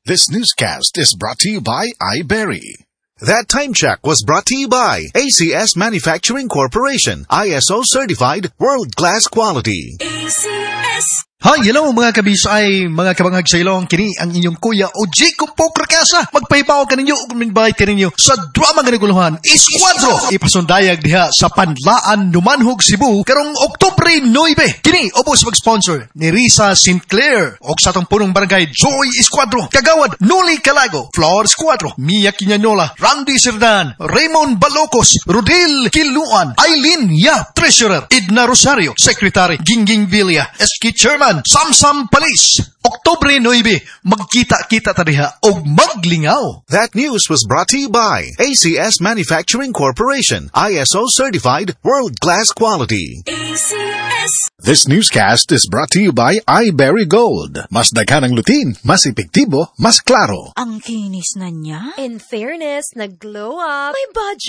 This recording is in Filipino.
This newscast is brought to you by iBerry. That time check was brought to you by ACS Manufacturing Corporation, ISO certified world-class quality. ACS. Hi, hello mga kabisay, mga kabangag sa ilong, kini ang inyong kuya o Jacob Pokrakasa. Magpahibaw ka ninyo kung minbahit ka ninyo sa drama nga naguluhan, Escuadro. Ipasundayag diha sa Panlaan, Numanhog, Cebu, karong Oktubre 9. Kini, obos mag-sponsor ni Risa Sinclair, o sa itong punong barangay Joy Escuadro, Kagawad, Noli Calago, Flor Escuadro, Mia Quinanola, Randy Serdan, Raymond Balocos, Rodel Kiluan, Aileen Yap, Treasurer, Edna Rosario, Secretary, Gingging Villa, SK Chairman, Samsam Palis. Oktubre 9, magkita-kita tadiha o maglingaw. That news was brought to you by ACS Manufacturing Corporation, ISO certified world-class quality. ACS. This newscast is brought to you by iBerry Gold. Mas daghan ang lutin, mas epektibo, mas klaro. Ang kinis na niya. In fairness, nag-glow up. May budget.